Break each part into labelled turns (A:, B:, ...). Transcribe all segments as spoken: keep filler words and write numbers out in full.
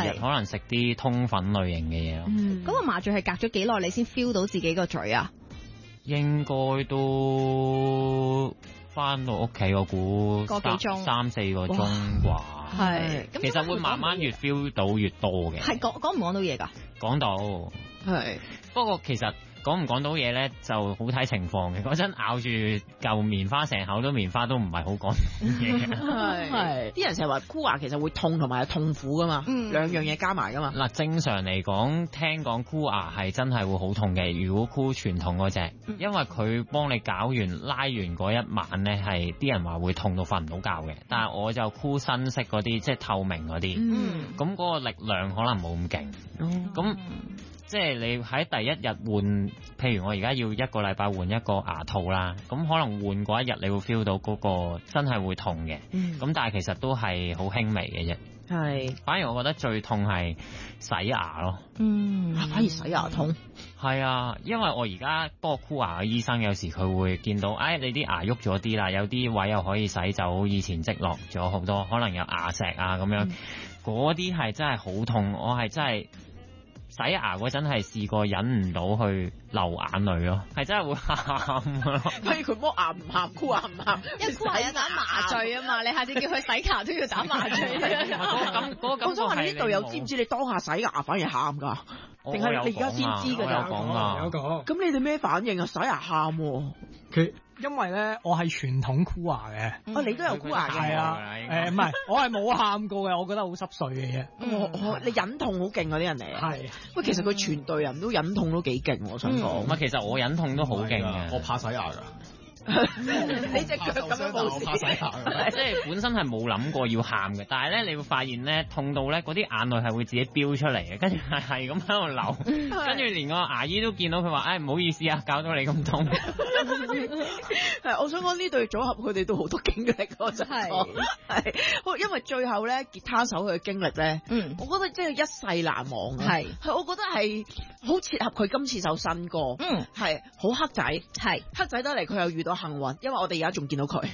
A: 日可能食啲通粉類型嘅嘢咯。
B: 嗯，咁個麻醉係隔咗幾耐你先 feel 到自己個嘴啊？
A: 應該都翻到屋企我估
B: 個幾鐘
A: 三四個鐘啩。
B: 係，
A: 其實會慢慢越 feel 到越多嘅。
B: 係講講唔講到嘢㗎？
A: 講到，
B: 係。
A: 不過其實講唔講到嘢咧，就好睇情況嘅。嗰陣咬住嚿棉花，成口都棉花都唔係好講到嘢。
C: 係係，啲人成日話箍牙其實會痛同埋痛苦噶嘛，
B: 嗯，
C: 兩樣嘢加埋噶嘛。
A: 嗱，正常嚟講，聽講箍牙係真係會好痛嘅。如果箍傳統嗰隻，因為佢幫你搞完拉完嗰一晚咧，係啲人話會痛到瞓唔到覺嘅。但係我就箍新式嗰啲，即係透明嗰啲，
B: 嗯，
A: 咁嗰個力量可能冇咁勁，咁、嗯。即係你喺第一日換，譬如我而家要一個禮拜換一個牙套啦，咁可能換嗰一日你會 feel 到嗰個真係會痛嘅，咁、嗯、但係其實都係好輕微嘅啫。
C: 係，
A: 反而我覺得最痛係洗牙咯。
C: 嗯，反而洗牙痛。
A: 係啊，因為我而家幫我箍牙嘅醫生，有時佢會見到，哎，你啲牙喐咗啲啦，有啲位又可以洗走以前積落咗好多，可能有牙石啊咁樣，嗰啲係真係好痛，我係真係。洗牙嗰陣係試過忍唔到去流眼淚咯，係真係會喊咯。
C: 所以佢剝牙唔喊，箍牙唔喊，
B: 因為箍牙有打麻醉啊嘛，你下次叫佢洗牙都要打麻醉。
A: 咁嗰個
C: 我想問呢度友知唔知你當下洗牙反而喊㗎？定係你而家先知㗎？
A: 有講啊，
D: 有講。
C: 咁你哋咩反應啊？洗牙喊喎。
D: 佢因為咧，我係傳統箍牙嘅。
C: 哦，你都有箍牙嘅。
D: 係啊，誒唔係，我係冇喊過嘅，我覺得好濕碎嘅嘢。
C: 我我你忍痛好勁嗰啲人嚟。
D: 係。
C: 喂，其實佢全隊人都忍痛都幾勁，我想講。
A: 唔係，其實我忍痛都好勁嘅。
E: 我怕洗牙㗎。
C: 你隻腳咁樣冇事，
A: 即係本身係冇諗過要喊嘅，但係咧你會發現咧痛到咧嗰啲眼淚係會自己飆出嚟嘅，跟住係係咁喺度流，跟住連個牙醫都見到佢話，唉、哎、唔好意思啊，搞到你咁痛。
C: 係，我想講呢對組合佢哋都好多經歷，我真係係，因為最後咧吉他手佢嘅經歷咧，嗯，我覺得真係一世難忘啊。係，係我覺得係好切合佢今次首新歌，嗯，係好黑仔，係黑仔得嚟佢又遇到幸運，因為我哋而家仲見到佢，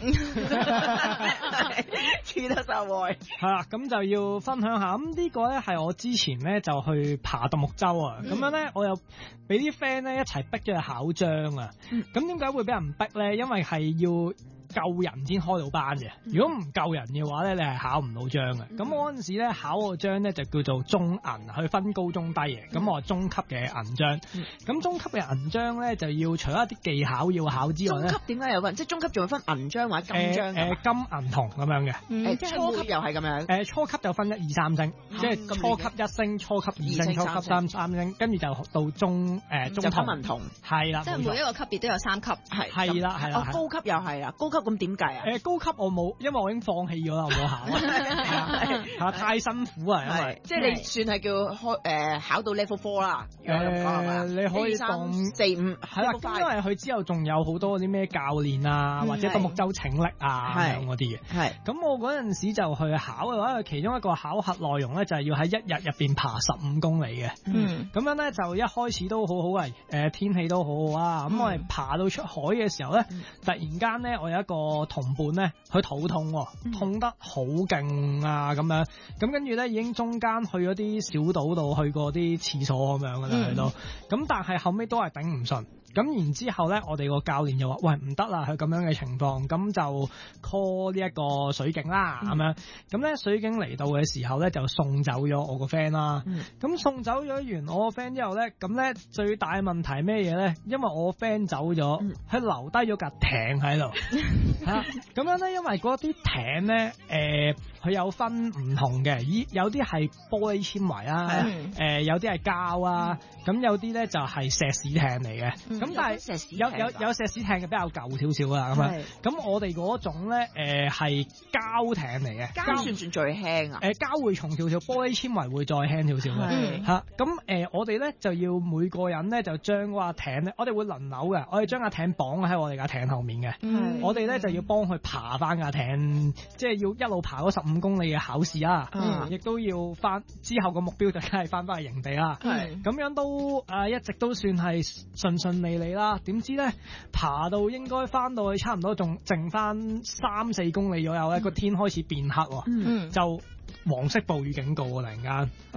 C: 似得就會
D: 係啦，咁就要分享下。咁呢個咧係我之前咧就去爬獨木舟啊，咁、嗯、樣咧我又俾啲 friend 咧一齊逼咗去考章啊。咁點解會俾人逼咧？因為係要夠人先開到班嘅，如果唔夠人嘅話咧，你係考唔到章嘅。咁、嗯、我嗰陣時咧考個章咧就叫做中銀，去分高中低嘅。咁、嗯、我係中級嘅銀章。咁、嗯、中級嘅銀章咧就要除咗一啲技巧要考之外咧，
C: 中級點解有分？即係中級仲要分銀章或者金章？誒、呃呃、金銀銅咁樣嘅。誒、嗯、初級又係咁樣。誒、呃、初級就分一二三星，嗯、即係初級一星、初級二星、初級三三星，跟住就到中誒、呃、中銅。銀銅係啦，
B: 即係每一個級別都有三級。
D: 係係啦係啦。
C: 哦，高級又係啊，高級咁點計啊？
D: 誒高級我冇，因為我已經放棄咗啦，我冇考。係啊，太辛苦啊，因為
C: 即係你算係叫開誒考到 level four 啦。
D: 誒，你可以當
C: 四五
D: 係啦，因為佢之後仲有好多啲咩教練啊，或者獨木舟請力啊咁樣嗰啲嘅。係。咁我嗰陣時就去考嘅話，其中一個考核內容咧就係要喺一日入邊爬十五公里嘅。嗯。咁樣咧就一開始都好好啊，誒天氣都好好啊。咁我哋爬到出海嘅時候咧，突然間咧我有一個同伴咧，佢肚痛、哦嗯，痛得好勁啊咁樣，咁跟住咧已經中間去咗啲小島度去過啲廁所咁樣噶啦，佢、嗯、都，咁但係後尾都係頂唔順，咁然之後咧，我哋個教練就話：喂，唔得啦，佢咁樣嘅情況，咁就 call 呢一個水警啦咁、嗯、樣，咁咧水警嚟到嘅時候咧，就送走咗我個 friend 啦，咁、嗯、送走咗完我個 friend 之後咧，咁咧最大問題咩嘢咧？因為我個 friend 走咗，佢、嗯、留低咗架艇喺度。咁樣咧，因為嗰啲艇咧，誒、呃，佢有分唔同嘅，有啲係玻璃纖維啊，誒、呃，有啲係膠啊，咁、嗯、有啲咧就係石屎艇嚟嘅，咁、嗯、但係有有有石屎艇嘅比較舊少少啦，咁啊，咁我哋嗰種咧，誒、呃，係膠艇嚟嘅，
C: 膠算唔算最輕啊？誒、
D: 呃，膠會重少少，玻璃纖維會再輕少少嘅，吓，咁誒、呃，我哋咧就要每個人咧就將嗰架艇咧，我哋會輪流嘅，我哋將架艇綁喺我哋架艇後面嘅，我哋咧就要幫佢爬翻架艇，即係要一路爬嗰十五公里嘅考試啊，亦、嗯、都要翻之後個目標就梗係翻翻去營地啦。係咁樣都誒、呃、一直都算係順順利利啦。點知咧爬到應該翻到去差唔多仲剩翻三四公里左右咧，個、嗯、天開始變黑，嗯、就黃色暴雨警告喎，突然間。